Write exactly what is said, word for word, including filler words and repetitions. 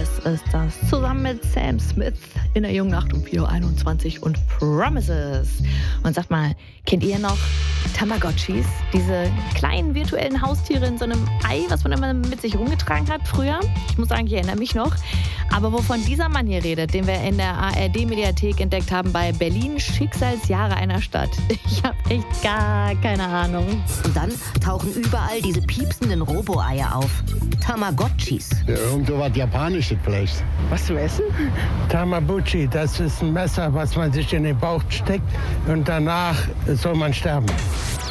Alice ist das, zusammen mit Sam Smith in der jungen Nacht um vier Uhr einundzwanzig und Promises. Und sagt mal, kennt ihr noch Tamagotchis? Diese kleinen virtuellen Haustiere in so einem Ei, was man immer mit sich rumgetragen hat früher? Ich muss sagen, ich erinnere mich noch. Aber wovon dieser Mann hier redet, den wir in der A R D-Mediathek entdeckt haben bei Berlin Schicksalsjahre einer Stadt. Ich habe echt gar keine Ahnung. Und dann tauchen überall diese piepsenden Robo-Eier auf. Tamagotchis. Ja, irgend so was Japanisches vielleicht. Was zum Essen? Tamabuchi, das ist ein Messer, was man sich in den Bauch steckt und danach soll man sterben.